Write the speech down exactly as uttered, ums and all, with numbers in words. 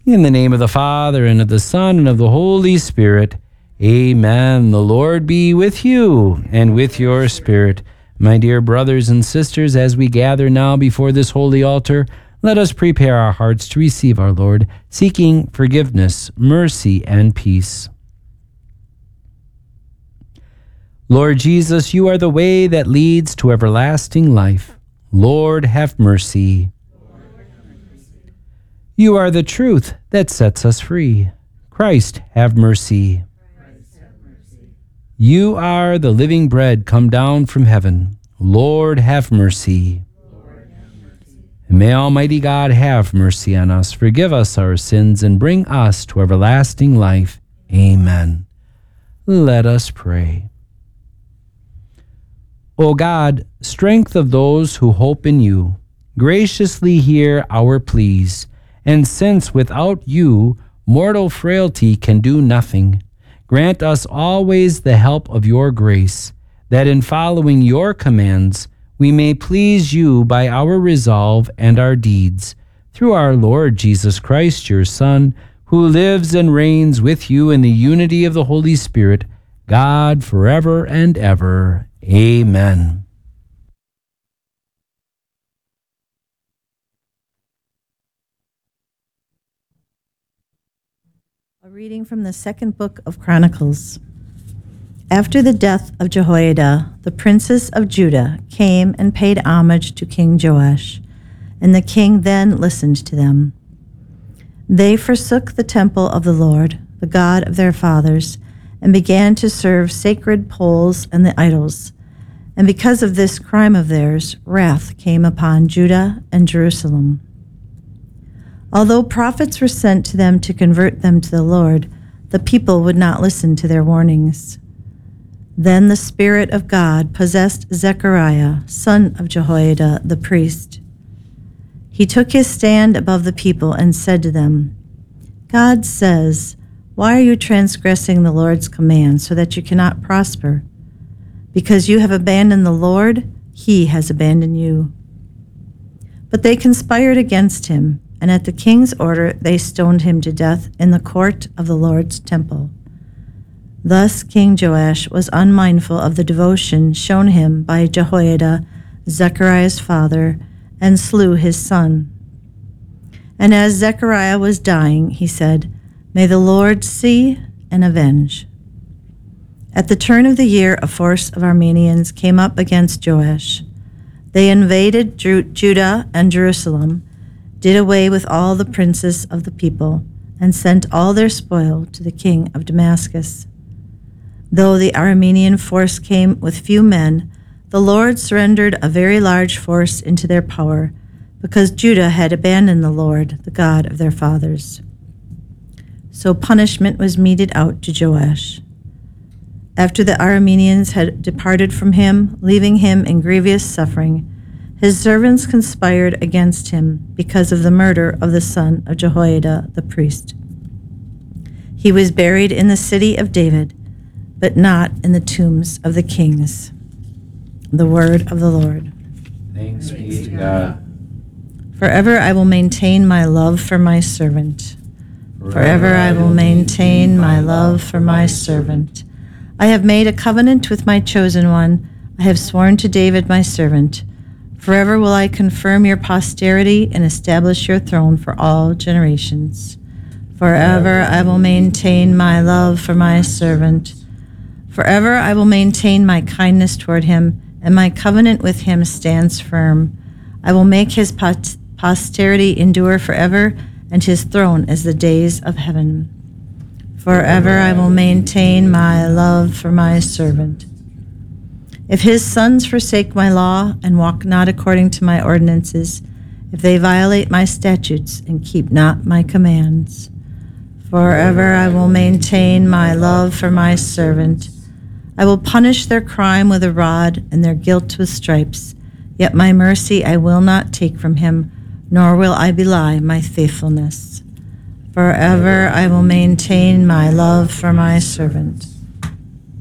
In the name of the Father, and of the Son, and of the Holy Spirit. Amen. The Lord be with you, and with your spirit. My dear brothers and sisters, as we gather now before this holy altar, let us prepare our hearts to receive our Lord, seeking forgiveness, mercy, and peace. Lord Jesus, you are the way that leads to everlasting life. Lord, have mercy. You are the truth that sets us free. Christ, have mercy. You are the living bread come down from heaven. Lord, have mercy. And may Almighty God have mercy on us, forgive us our sins, and bring us to everlasting life. Amen. Let us pray. O God, strength of those who hope in you, graciously hear our pleas. And since without you, mortal frailty can do nothing, grant us always the help of your grace, that in following your commands, we may please you by our resolve and our deeds, through our Lord Jesus Christ, your Son, who lives and reigns with you in the unity of the Holy Spirit, God, forever and ever. Amen. A reading from the second book of Chronicles. After the death of Jehoiada, the princes of Judah came and paid homage to King Joash, and the king then listened to them. They forsook the temple of the Lord, the God of their fathers, and began to serve sacred poles and the idols. And because of this crime of theirs, wrath came upon Judah and Jerusalem. Although prophets were sent to them to convert them to the Lord, the people would not listen to their warnings. Then the Spirit of God possessed Zechariah, son of Jehoiada the priest. He took his stand above the people and said to them, God says, why are you transgressing the Lord's command so that you cannot prosper? Because you have abandoned the Lord, he has abandoned you. But they conspired against him, and at the king's order they stoned him to death in the court of the Lord's temple. Thus King Joash was unmindful of the devotion shown him by Jehoiada, Zechariah's father, and slew his son. And as Zechariah was dying, he said, May the Lord see and avenge. At the turn of the year, a force of Armenians came up against Joash. They invaded Ju- Judah and Jerusalem, did away with all the princes of the people, and sent all their spoil to the king of Damascus. Though the Aramean force came with few men, the Lord surrendered a very large force into their power, because Judah had abandoned the Lord, the God of their fathers. So punishment was meted out to Joash. After the Arameans had departed from him, leaving him in grievous suffering, his servants conspired against him because of the murder of the son of Jehoiada the priest. He was buried in the city of David, but not in the tombs of the kings. The word of the Lord. Thanks be to God. Forever I will maintain my love for my servant. Forever I will maintain my love for my servant. I have made a covenant with my chosen one. I have sworn to David my servant. Forever will I confirm your posterity and establish your throne for all generations. Forever I will maintain my love for my servant. Forever I will maintain my kindness toward him, and my covenant with him stands firm. I will make his posterity endure forever, and his throne as the days of heaven. Forever I will maintain my love for my servant. If his sons forsake my law and walk not according to my ordinances, if they violate my statutes and keep not my commands, forever I will maintain my love for my servant. I will punish their crime with a rod and their guilt with stripes, yet my mercy I will not take from him, nor will I belie my faithfulness. Forever I will maintain my love for my servant.